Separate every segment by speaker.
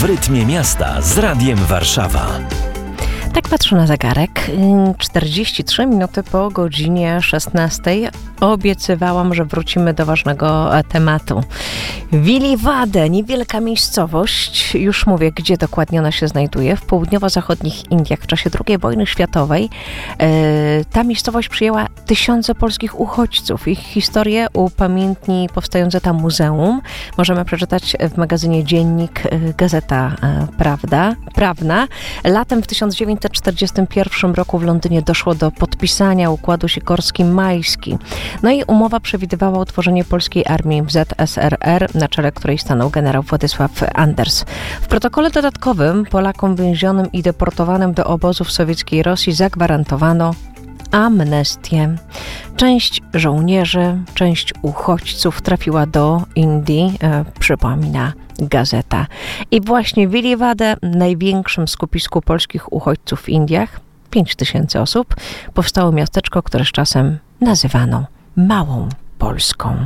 Speaker 1: rytmie miasta z Radiem Warszawa.
Speaker 2: Tak patrzę na zegarek. 43 minuty po godzinie 16. Obiecywałam, że wrócimy do ważnego tematu. Viliwade, niewielka miejscowość, już mówię, gdzie dokładnie ona się znajduje, w południowo-zachodnich Indiach w czasie II wojny światowej. Ta miejscowość przyjęła tysiące polskich uchodźców. Ich historię upamiętni powstające tam muzeum. Możemy przeczytać w magazynie Dziennik, Gazeta Prawna. Latem w 1941 roku w Londynie doszło do podpisania układu Sikorski-Majski. No i umowa przewidywała utworzenie polskiej armii ZSRR, na czele której stanął generał Władysław Anders. W protokole dodatkowym Polakom więzionym i deportowanym do obozów sowieckiej Rosji zagwarantowano amnestię. Część żołnierzy, część uchodźców trafiła do Indii, przypomina gazeta. I właśnie w Viliwade, największym skupisku polskich uchodźców w Indiach, 5000 osób, powstało miasteczko, które z czasem nazywano Małą Polską.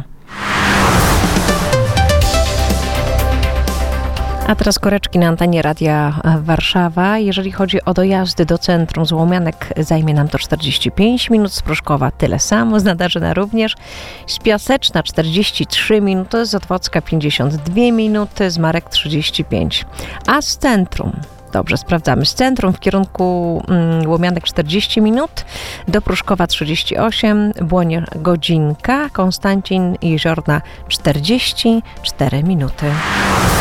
Speaker 2: A teraz koreczki na antenie Radia Warszawa. Jeżeli chodzi o dojazdy do centrum z Łomianek, zajmie nam to 45 minut, z Pruszkowa tyle samo, z Nadarzyna również, z Piaseczna 43 minuty, z Otwocka 52 minuty, z Marek 35. A z centrum, dobrze, sprawdzamy, z centrum w kierunku Łomianek 40 minut, do Pruszkowa 38, Błonie godzinka, Konstancin Jeziorna 44 minuty.